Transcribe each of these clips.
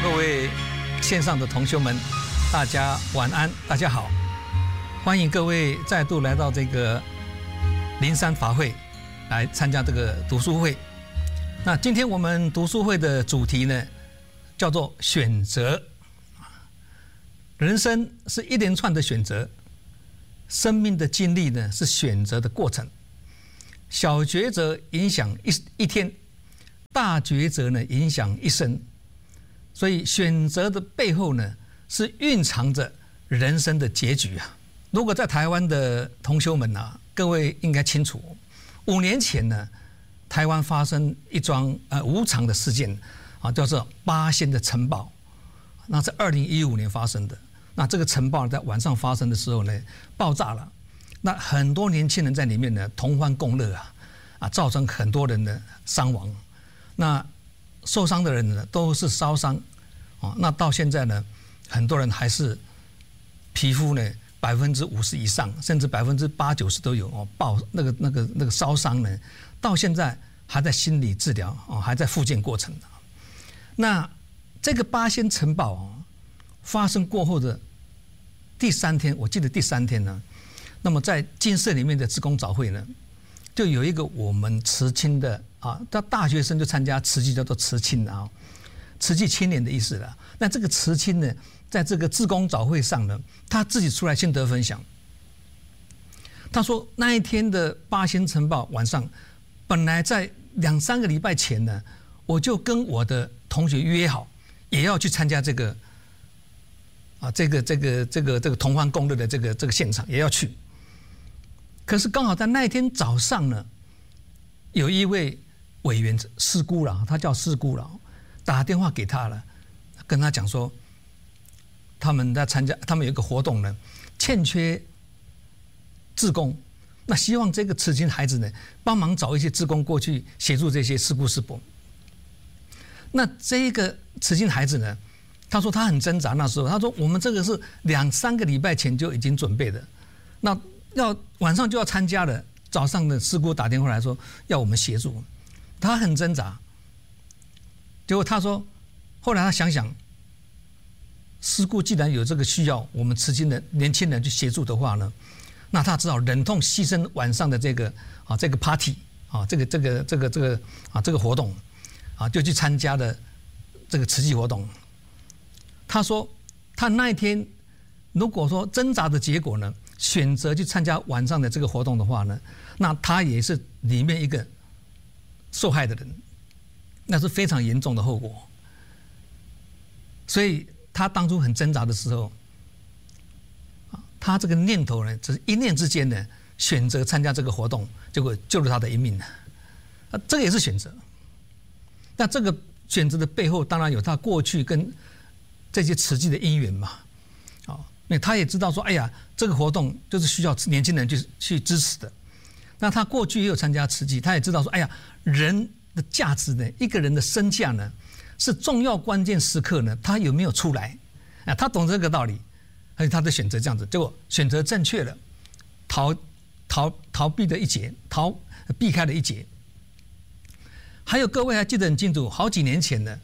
各位线上的同学们，大家晚安，大家好，欢迎各位再度来到这个灵山法会，来参加这个读书会。那今天我们读书会的主题呢，叫做选择。人生是一连串的选择，生命的经历呢是选择的过程。小抉择影响一天，大抉择呢影响一生。所以选择的背后呢，是蕴藏着人生的结局啊。如果在台湾的同学们啊，各位应该清楚，5年前呢，台湾发生一桩无常的事件啊，叫做八仙的城堡。那是2015年发生的。那这个城堡在晚上发生的时候呢，爆炸了。那很多年轻人在里面呢，同欢共乐啊，造成很多人的伤亡。那受伤的人呢，都是烧伤，那到现在呢，很多人还是皮肤呢50%以上，甚至80%、90%都有那个烧伤呢，到现在还在心理治疗还在复健过程。那这个八仙城堡发生过后的第3天，我记得第3天呢，那么在金舍里面的志工早会呢，就有一个我们慈青的到大学生就参加慈济，叫做慈青啊，慈济青年的意思了。那这个慈青呢，在这个志工早会上呢，他自己出来心得分享。他说那一天的八仙城堡晚上，本来在2-3个礼拜前呢，我就跟我的同学约好，也要去参加这个同欢共乐的这个现场，也要去。可是刚好在那一天早上呢，有一位委员师姑了，他叫师姑了，打电话给他了，跟他讲说，他们有一个活动呢，欠缺志工，那希望这个慈青孩子呢，帮忙找一些志工过去协助这些师姑师伯。那这个慈青孩子呢，他说他很挣扎，那时候他说我们这个是2-3个礼拜前就已经准备的，那要晚上就要参加了。早上的师姑打电话来说要我们协助，他很挣扎。结果他说，后来他想想，师姑既然有这个需要，我们慈青的年轻人去协助的话呢，那他只好忍痛牺牲晚上的这个 party 这个活动就去参加了这个慈济活动。他说他那一天如果说挣扎的结果呢，选择去参加晚上的这个活动的话呢，那他也是里面一个受害的人，那是非常严重的后果。所以他当初很挣扎的时候，他这个念头呢，只是一念之间呢，选择参加这个活动，结果救了他的一命。这个也是选择。那这个选择的背后，当然有他过去跟这些慈济的因缘嘛。那他也知道说，哎呀，这个活动就是需要年轻人去支持的。那他过去也有参加慈济，他也知道说，哎呀，人的价值呢，一个人的身价呢，是重要关键时刻呢，他有没有出来？他懂这个道理，而且他的选择这样子，结果选择正确了，逃避的一劫，避开了一劫。还有各位还记得很清楚，好几年前的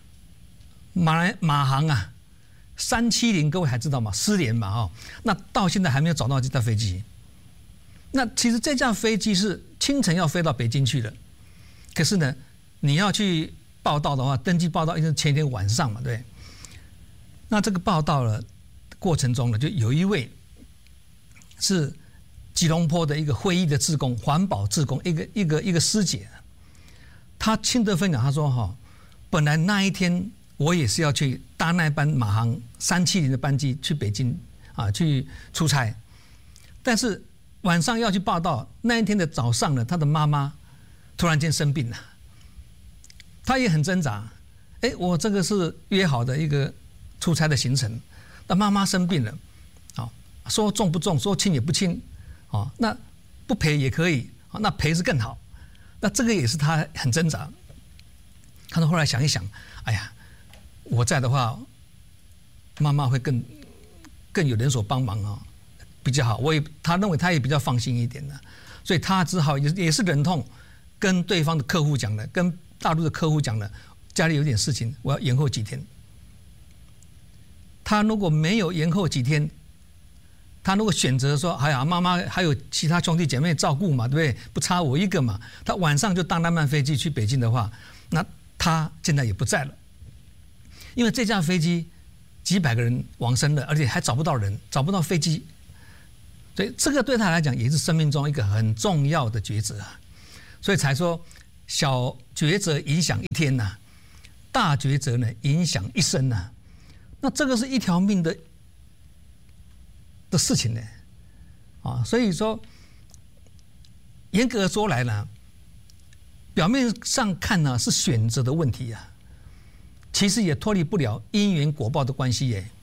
马航370，各位还知道吗？失联嘛，那到现在还没有找到这架飞机。那其实这架飞机是清晨要飞到北京去的，可是呢，你要去报道的话，登记报道一定是前一天晚上嘛，对。那这个报道的过程中呢，就有一位是吉隆坡的一个会议的志工，环保志工，一个师姐，她亲自分享，她说本来那一天我也是要去搭那班马航370的班机去北京去出差，但是晚上要去报道，那一天的早上呢，他的妈妈突然间生病了，他也很挣扎。我这个是约好的一个出差的行程，那妈妈生病了，说重不重，说轻也不轻，那不赔也可以，那赔是更好，那这个也是他很挣扎。他说后来想一想，哎呀，我在的话，妈妈会更有人手帮忙比较好。他认为他也比较放心一点的，所以他只好也是忍痛跟对方的客户讲了，跟大陆的客户讲了，家里有点事情，我要延后几天。 他如果没有延后几天，他如果选择说，哎呀，妈妈还有其他兄弟姐妹照顾嘛，对不对？不差我一个嘛。他晚上就搭那班飞机去北京的话，那他现在也不在了，因为这架飞机几百个人往生了，而且还找不到人，找不到飞机，所以这个对他来讲也是生命中一个很重要的抉择啊。所以才说，小抉择影响一天呐，大抉择呢影响一生呐。那这个是一条命的事情呢，啊，所以说严格说来呢，表面上看呢是选择的问题啊，其实也脱离不了因缘果报的关系耶。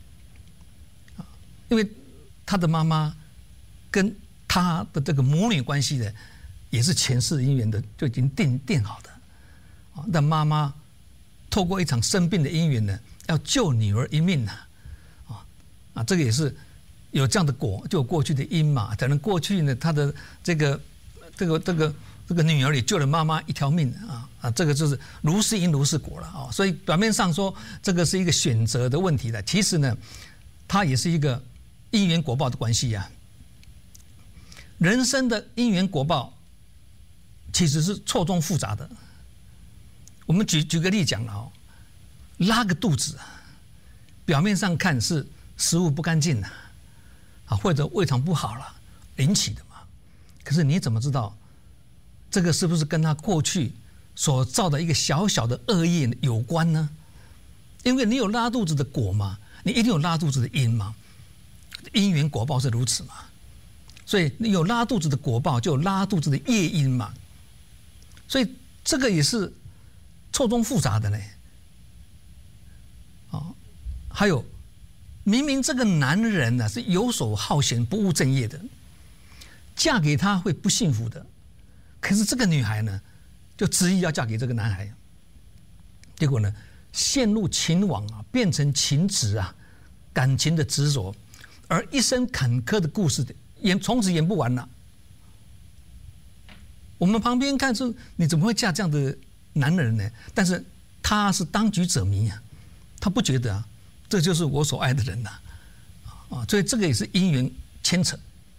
因为他的妈妈跟他的这个母女关系呢，也是前世因缘的就已经定好的啊。但妈妈透过一场生病的因缘呢，要救女儿一命呐，这个也是有这样的果，就有过去的因嘛。可能过去呢，他的这个女儿也救了妈妈一条命啊，这个就是如是因如是果了啊。所以表面上说这个是一个选择的问题的，其实呢，它也是一个因缘果报的关系呀。人生的因缘果报其实是错综复杂的。我们举个例讲了哦，拉个肚子，表面上看是食物不干净啊，或者胃肠不好了引起的嘛。可是你怎么知道这个是不是跟他过去所造的一个小小的恶业有关呢？因为你有拉肚子的果嘛，你一定有拉肚子的因嘛，因缘果报是如此嘛。所以你有拉肚子的果报，就有拉肚子的业因嘛。所以这个也是错综复杂的呢。还有明明这个男人呢是游手好闲、不务正业的，嫁给他会不幸福的。可是这个女孩呢，就执意要嫁给这个男孩，结果呢，陷入情网啊，变成情执啊，感情的执着，而一生坎坷的故事从此演不完了。我们旁边看出你怎么会嫁这样的男人呢？但是他是当局者迷啊，他不觉得啊，这就是我所爱的人呐，所以这个也是因缘牵扯。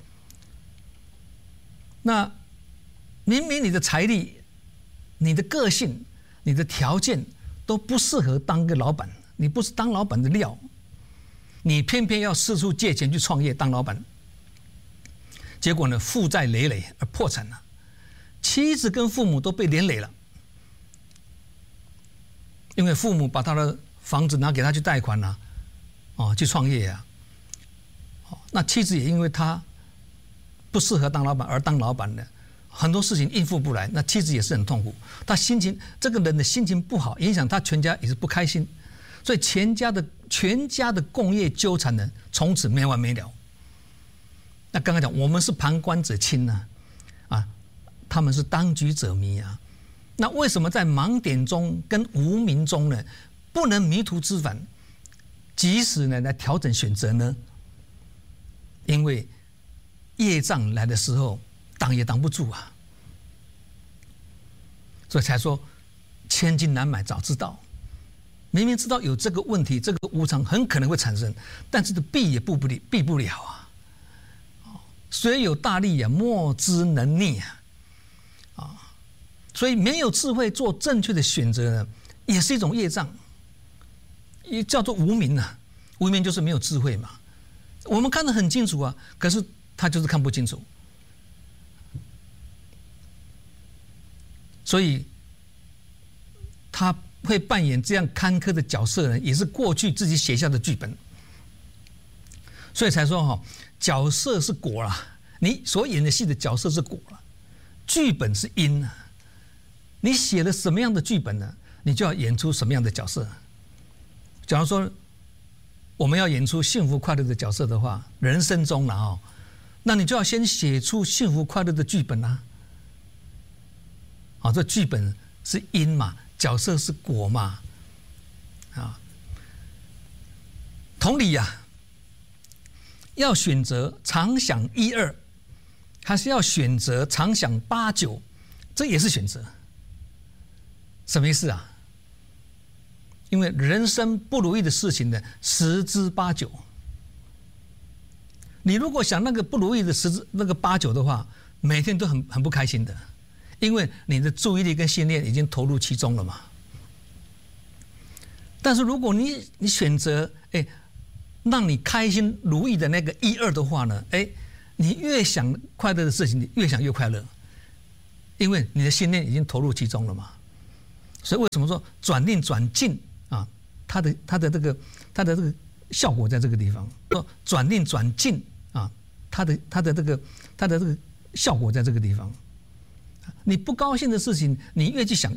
那明明你的财力、你的个性、你的条件都不适合当个老板，你不是当老板的料，你偏偏要四处借钱去创业当老板，结果呢，负债累累而破产了，妻子跟父母都被连累了，因为父母把他的房子拿给他去贷款了，去创业啊，那妻子也因为他不适合当老板而当老板的，很多事情应付不来，那妻子也是很痛苦，他心情这个人的心情不好，影响他全家也是不开心，所以全家的共业纠缠呢，从此没完没了。那刚刚讲我们是旁观者清呢，他们是当局者迷啊。那为什么在盲点中跟无明中呢，不能迷途知返，及时呢来调整选择呢？因为业障来的时候，挡也挡不住啊，所以才说千金难买早知道。明明知道有这个问题，这个无常很可能会产生，但是避也避不了啊。虽有大利啊，莫之能逆啊。所以没有智慧做正确的选择呢，也是一种业障，也叫做无明啊。无明就是没有智慧嘛。我们看得很清楚啊，可是他就是看不清楚。所以他会扮演这样坎坷的角色呢，也是过去自己写下的剧本。所以才说角色是果啦，你所演的戏的角色是果啦，剧本是因啊。你写了什么样的剧本呢，你就要演出什么样的角色。假如说我们要演出幸福快乐的角色的话，人生中了那你就要先写出幸福快乐的剧本啊。这剧本是因嘛，角色是果嘛，同理呀，要选择常想1、2，还是要选择常想8、9，这也是选择。什么意思啊？ 因为人生不如意的事情呢十之八九。你如果想那个不如意的那个8、9的话，每天都很不开心的，因为你的注意力跟信念已经投入其中了嘛。但是如果你选择让你开心如意的那个1、2的话呢，你越想快乐的事情，你越想越快乐，因为你的信念已经投入其中了嘛。所以为什么说转念转境啊？它的这个效果在这个地方。说转念转境啊，它的这个效果在这个地方。你不高兴的事情，你越去想